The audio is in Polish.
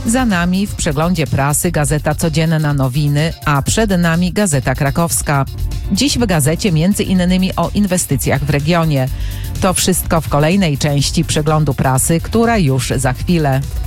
Za nami w przeglądzie prasy Gazeta Codzienna Nowiny, a przed nami Gazeta Krakowska. Dziś w gazecie między innymi o inwestycjach w regionie. To wszystko w kolejnej części przeglądu prasy, która już za chwilę.